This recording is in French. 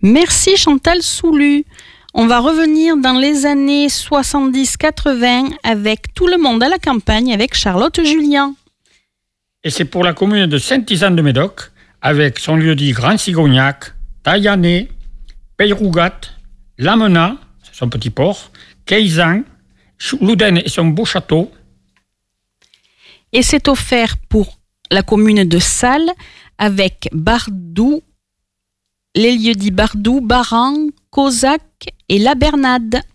Merci Chantal Soulu. On va revenir dans les années 70-80 avec Tout le monde à la campagne avec Charlotte Julien. Et c'est pour la commune de Saint-Isan-de-Médoc avec son lieu-dit Grand Sigognac, Taillané, Peyrougat, Lamena, son petit port, Queysan, Louden et son beau château. Et c'est offert pour la commune de Salles avec Bardou, les lieux-dits Bardou, Baran, Cosac et La Bernade.